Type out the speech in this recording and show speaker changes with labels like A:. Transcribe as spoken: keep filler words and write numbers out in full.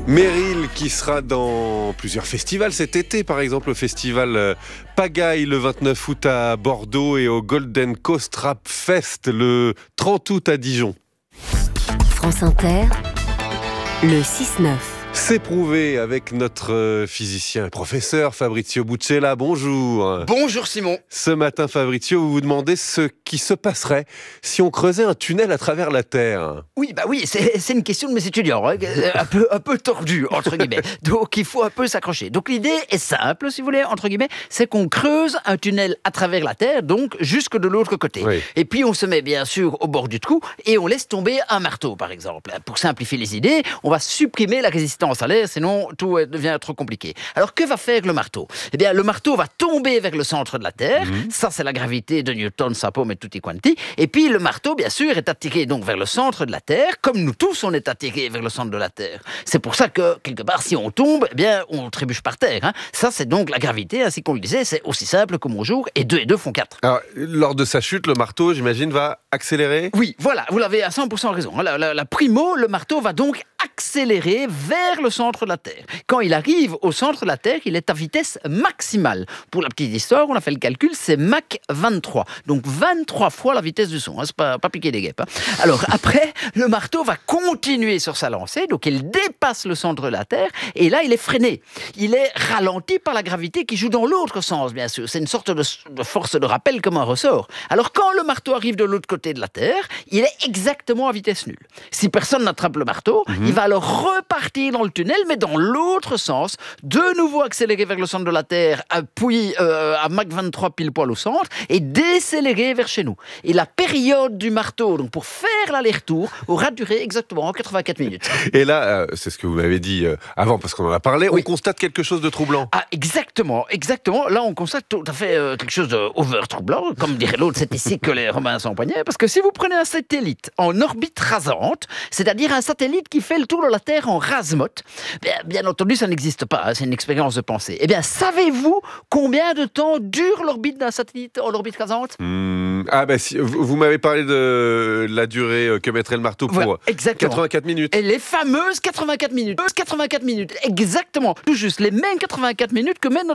A: Meryl qui sera dans plusieurs festivals cet été, par exemple au festival Pagaille le vingt-neuf août à Bordeaux et au Golden Coast Rap Fest le trente août à Dijon.
B: France Inter, le six neuf.
A: C'est prouvé avec notre physicien et professeur Fabrizio Buccella. Bonjour.
C: Bonjour Simon.
A: Ce matin, Fabrizio, vous vous demandez ce qui se passerait si on creusait un tunnel à travers la Terre.
C: Oui, bah oui, c'est, c'est une question de mes étudiants, hein, un peu, un peu tordue, entre guillemets. Donc il faut un peu s'accrocher. Donc l'idée est simple, si vous voulez, entre guillemets, c'est qu'on creuse un tunnel à travers la Terre, donc jusque de l'autre côté.
A: Oui.
C: Et puis on se met bien sûr au bord du trou et on laisse tomber un marteau, par exemple. Pour simplifier les idées, on va supprimer la résistance à l'air, sinon tout devient trop compliqué. Alors que va faire le marteau ? Eh bien, le marteau va tomber vers le centre de la Terre. Mmh. Ça, c'est la gravité de Newton, sa pomme et tutti quanti. Et puis le marteau, bien sûr, est attiré donc vers le centre de la Terre, comme nous tous, on est attirés vers le centre de la Terre. C'est pour ça que quelque part, si on tombe, eh bien, on trébuche par terre. Hein. Ça, c'est donc la gravité, ainsi qu'on le disait, c'est aussi simple que mon jour. Et deux et deux font quatre.
A: Alors, lors de sa chute, le marteau, j'imagine, va accélérer ?
C: Oui, voilà, vous l'avez à cent pour cent raison. La, la, la primo, le marteau va donc accélérer vers le centre de la Terre. Quand il arrive au centre de la Terre, il est à vitesse maximale. Pour la petite histoire, on a fait le calcul, c'est Mach vingt-trois. Donc vingt-trois fois la vitesse du son. Hein, c'est pas, pas piquer des guêpes. Hein. Alors après, le marteau va continuer sur sa lancée. Donc il dépasse le centre de la Terre. Et là, il est freiné. Il est ralenti par la gravité qui joue dans l'autre sens, bien sûr. C'est une sorte de, de force de rappel comme un ressort. Alors quand le marteau arrive de l'autre côté de la Terre, il est exactement à vitesse nulle. Si personne n'attrape le marteau, mmh. il va alors repartir dans le tunnel, mais dans l'autre sens, de nouveau accélérer vers le centre de la Terre, puis euh, à Mach vingt-trois pile poil au centre, et décélérer vers chez nous. Et la période du marteau, donc pour faire l'aller-retour, aura duré exactement quatre-vingt-quatre minutes.
A: Et là, euh, c'est ce que vous m'avez dit euh, avant, parce qu'on en a parlé, oui. On constate quelque chose de troublant.
C: Ah, exactement, exactement. Là, on constate tout à fait euh, quelque chose d'over troublant, comme dirait l'autre, c'est ici que les Romains s'empoignaient, parce que si vous prenez un satellite en orbite rasante, c'est-à-dire un satellite qui fait le tour de la Terre en rase-motte, bien, bien entendu, ça n'existe pas, hein, c'est une expérience de pensée. Eh bien, savez-vous combien de temps dure l'orbite d'un satellite en orbite rasante ?
A: mmh, Ah ben, si, vous, vous m'avez parlé de la durée que mettrait le marteau pour voilà, quatre-vingt-quatre minutes.
C: Et les fameuses quatre-vingt-quatre minutes. quatre-vingt-quatre minutes, exactement, tout juste les mêmes quatre-vingt-quatre minutes que met notre